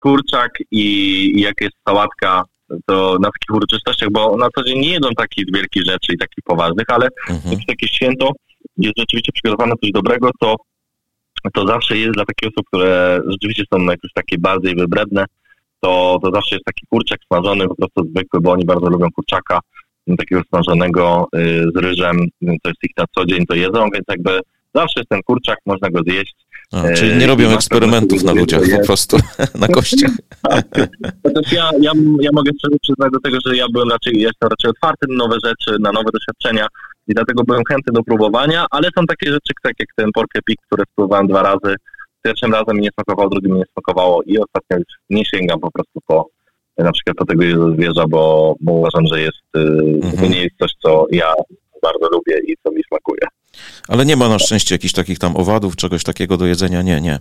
kurczak i jak jest sałatka, to na takich uroczystościach, bo na co dzień nie jedzą takich wielkich rzeczy i takich poważnych, ale jak jest takie święto, jest rzeczywiście przygotowane coś dobrego, to zawsze jest dla takich osób, które rzeczywiście są jakoś takie bardziej wybredne, to zawsze jest taki kurczak smażony, po prostu zwykły, bo oni bardzo lubią kurczaka, takiego smażonego z ryżem, to jest ich na co dzień, to jedzą, więc jakby zawsze jest ten kurczak, można go zjeść. Czyli nie robią eksperymentów na ludziach, po prostu na kościach. Chociaż ja mogę szczerze przyznać do tego, że jestem raczej otwarty na nowe rzeczy, na nowe doświadczenia i dlatego byłem chętny do próbowania, ale są takie rzeczy, tak jak ten pork epic, które spróbowałem 2 razy. Pierwszym razem mi nie smakowało, drugim mi nie smakowało i ostatnio już nie sięgam po prostu na przykład po tego zwierza, bo uważam, że to nie jest coś, co ja bardzo lubię i co mi smakuje. Ale nie ma na szczęście jakichś takich tam owadów, czegoś takiego do jedzenia? Nie.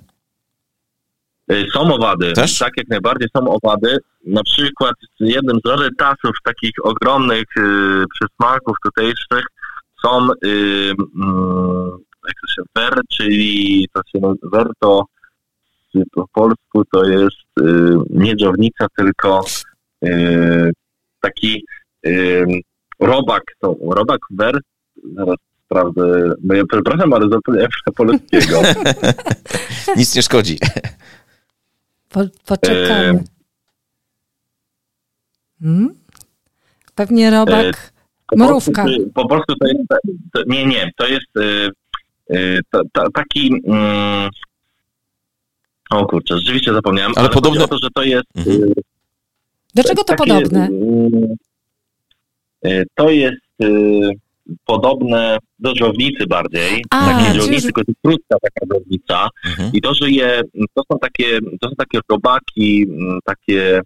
Są owady. Też? Tak, jak najbardziej są owady. Na przykład jednym z rarytasów takich ogromnych przysmaków tutejszych są jak to się czyli to po polsku to jest nie dżownica, tylko taki robak. Robak zaraz sprawdzę, bo ja przepraszam, ale zapomniałem polskiego. Nic nie szkodzi. Poczekamy. Pewnie robak, mrówka. Po polsku to jest, to jest taki... O kurczę, rzeczywiście zapomniałem. Ale podobne... to, że to jest... Do czego to podobne? To jest podobne do żownicy bardziej. Takie żownicy, tylko to jest krótka taka żownica. I to, że to są takie robaki, takie...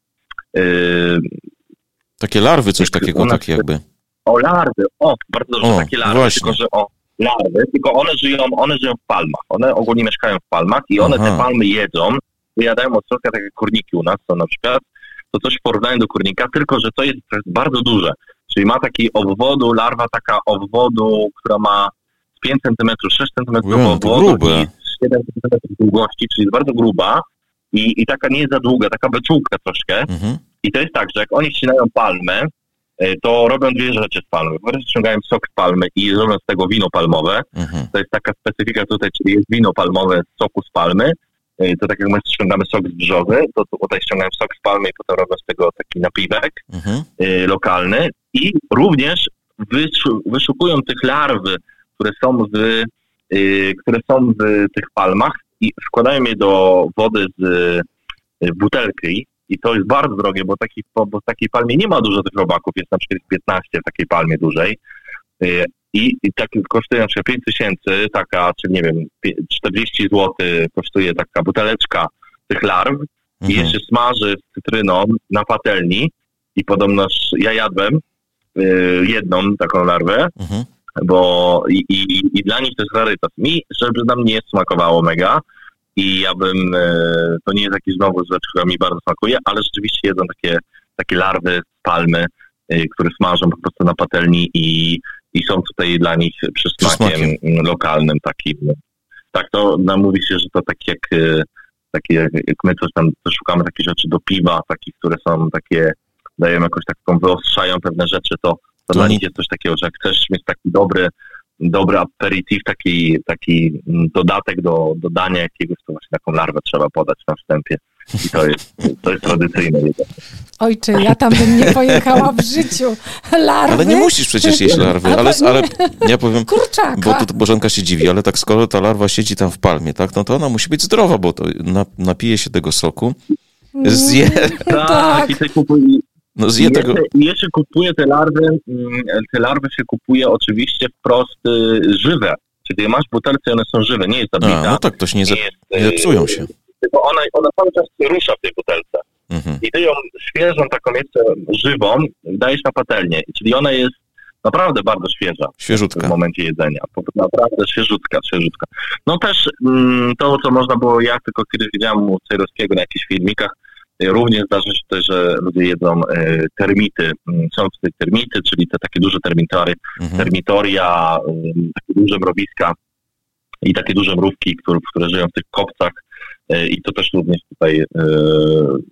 takie larwy, coś takiego, tak jakby. Larwy, bardzo dobrze, takie larwy, właśnie. Tylko że larwy, tylko one żyją w palmach. One ogólnie mieszkają w palmach i one te palmy jedzą, wyjadają od środka takie kurniki u nas, to na przykład, to coś w porównaniu do kurnika, tylko że to jest bardzo duże. Czyli ma taki larwa taka obwodu, która ma 5 cm, 6 cm obwodu i 7 cm długości, czyli jest bardzo gruba i taka nie jest za długa, taka beczułka troszkę. I to jest tak, że jak oni ścinają palmę, to robią 2 rzeczy z palmy. Po prostu ściągają sok z palmy i robią z tego wino palmowe. To jest taka specyfika tutaj, czyli jest wino palmowe z soku z palmy. To tak jak my ściągamy sok z brzozy, to tutaj ściągają sok z palmy i potem robią z tego taki napiwek lokalny. I również wyszukują tych larw, które są w tych palmach i wkładają je do wody z butelki. I to jest bardzo drogie, bo w takiej palmie nie ma dużo tych robaków, jest na przykład 15 w takiej palmie dużej. I tak kosztuje na przykład 5000, czyli nie wiem, 40 zł kosztuje taka buteleczka tych larw i jeszcze smaży z cytryną na patelni i podobno ja jadłem jedną taką larwę, bo i dla nich to jest rarytas. Szczerze przyznam, nie smakowało mega i to nie jest jakiś znowu rzecz, która mi bardzo smakuje, ale rzeczywiście jedzą takie larwy z palmy, które smażą po prostu na patelni i są tutaj dla nich przysmakiem lokalnym takim. Tak, to mówi się, że to takie jak my coś tam szukamy takich rzeczy do piwa, takich, które są takie, dają jakoś taką, wyostrzają pewne rzeczy, to dla nich jest coś takiego, że jak chcesz mieć taki dobry aperitif, taki dodatek do dania jakiegoś, to właśnie taką larwę trzeba podać na wstępie. I to jest tradycyjne. Ojcze, ja tam bym nie pojechała w życiu. Larwy? Ale nie musisz przecież jeść larwy, ale ja powiem, kurczaka. Bo tu Bożenka się dziwi, ale tak skoro ta larwa siedzi tam w palmie, tak, no to ona musi być zdrowa, bo to napije się tego soku, zje. Tak. I zje tego. Jeszcze kupuje te larwy się kupuje oczywiście wprost żywe. Czyli je masz w butelce, one są żywe, nie jest zabita. No tak, to się nie zepsują się. Tylko ona cały czas rusza w tej butelce. I ty ją świeżą, taką jeszcze żywą, dajesz na patelnię. Czyli ona jest naprawdę bardzo świeżutka w momencie jedzenia. Naprawdę świeżutka. No też to, co można było, ja tylko kiedyś widziałem u Cejrowskiego na jakichś filmikach, również zdarza się też, że ludzie jedzą termity. Są tutaj termity, czyli te takie duże termitoria, takie duże mrowiska i takie duże mrówki, które żyją w tych kopcach i to też również tutaj